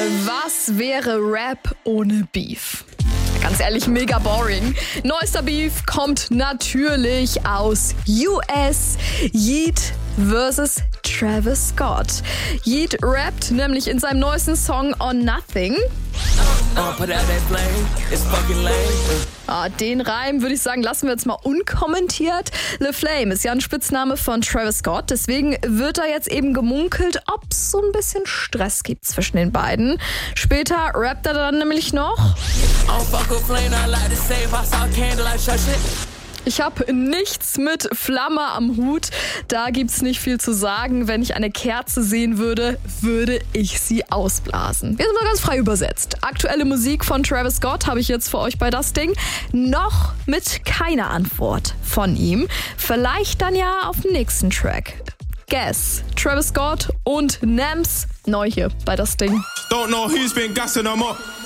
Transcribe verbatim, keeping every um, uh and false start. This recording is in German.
Was wäre Rap ohne Beef? Ganz ehrlich, mega boring. Neuester Beef kommt natürlich aus U S. Yeat versus Travis Scott. Yeat rappt nämlich in seinem neuesten Song On Nothing. Ah, den Reim würde ich sagen, lassen wir jetzt mal unkommentiert. Le Flame ist ja ein Spitzname von Travis Scott, deswegen wird da jetzt eben gemunkelt, ob es so ein bisschen Stress gibt zwischen den beiden. Später rappt er dann nämlich noch: Ich habe nichts mit Flamme am Hut, da gibt's nicht viel zu sagen. Wenn ich eine Kerze sehen würde, würde ich sie ausblasen. Wir sind mal ganz frei übersetzt. Aktuelle Musik von Travis Scott habe ich jetzt für euch bei Das Ding. Noch mit keiner Antwort von ihm. Vielleicht dann ja auf dem nächsten Track. Guess, Travis Scott und Nems, neu hier bei Das Ding. Don't know who's been gassing them up.